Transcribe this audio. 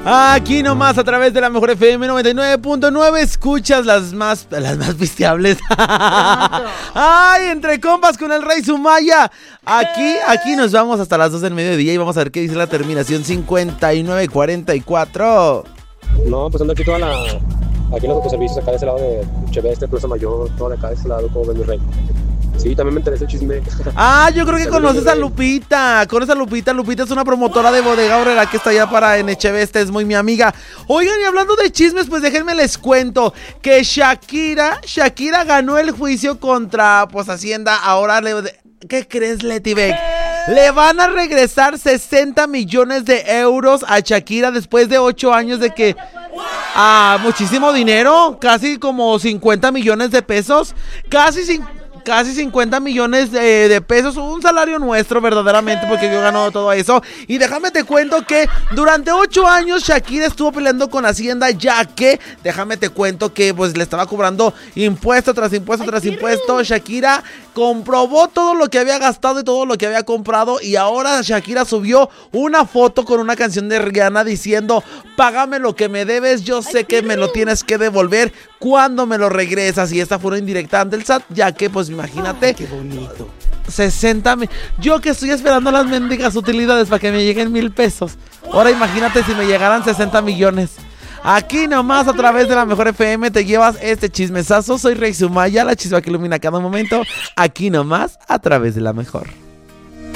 Aquí nomás a través de la mejor FM 99.9 escuchas las más pisteables. Ay, entre compas con el Rey Sumaya. Aquí nos vamos hasta las 2 del mediodía y vamos a ver qué dice la terminación 5944. No, pues ando aquí aquí en los autoservicios acá de ese lado de Cheveste, Plaza Mayor, todo de acá de ese lado, como ven mi rey. Sí, también me interesa el chisme. Yo creo que conoces a Lupita. Conoces a Lupita. Lupita es una promotora de Bodega Aurrera que está allá en Echeveste, es muy mi amiga. Oigan, y hablando de chismes, pues déjenme les cuento que Shakira ganó el juicio contra, pues, Hacienda. Ahora, ¿qué crees, Leti Beck? Le van a regresar 60 millones de euros a Shakira después de 8 años de que... muchísimo dinero, casi como 50 millones de pesos, casi 50 millones de pesos, un salario nuestro verdaderamente, porque yo gano todo eso. Y déjame te cuento que durante 8 años Shakira estuvo peleando con Hacienda, ya que, déjame te cuento que pues le estaba cobrando impuesto tras impuesto tras impuesto. Shakira comprobó todo lo que había gastado y todo lo que había comprado, y ahora Shakira subió una foto con una canción de Rihanna diciendo: págame lo que me debes, yo sé que me lo tienes que devolver cuando me lo regresas. Y esta fue una indirecta ante el SAT, ya que pues imagínate, qué bonito, 60 mil, yo que estoy esperando las mendigas utilidades para que me lleguen 1,000 pesos, ahora imagínate si me llegaran 60 millones. Aquí nomás a través de la mejor FM te llevas este chismesazo. Soy Rey Sumaya, la chispa que ilumina cada momento. Aquí nomás a través de la mejor.